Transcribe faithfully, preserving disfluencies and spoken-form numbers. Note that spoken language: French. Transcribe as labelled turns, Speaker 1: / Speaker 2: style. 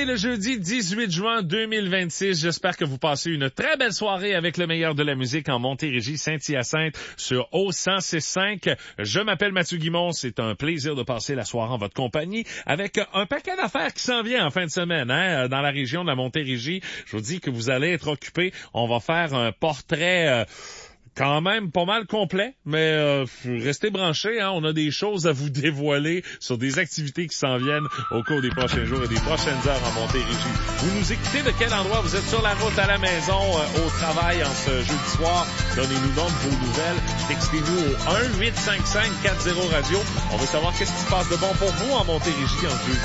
Speaker 1: est le jeudi dix-huit juin deux mille vingt-six. J'espère que vous passez une très belle soirée avec le meilleur de la musique en Montérégie, Saint-Hyacinthe sur O cent six cinq. Je m'appelle Mathieu Guimond. C'est un plaisir de passer la soirée en votre compagnie avec un paquet d'affaires qui s'en vient en fin de semaine, hein, dans la région de la Montérégie. Je vous dis que vous allez être occupés. On va faire un portrait euh, quand même pas mal complet, mais euh, restez branchés, hein, on a des choses à vous dévoiler sur des activités qui s'en viennent au cours des prochains jours et des prochaines heures en Montérégie. Vous nous écoutez de quel endroit? Vous êtes sur la route, à la maison, euh, au travail en ce jeudi soir. Donnez-nous donc vos nouvelles. Textez-nous au un huit cinq cinq quatre zéro radio. On veut savoir qu'est-ce qui se passe de bon pour vous en Montérégie en jeudi.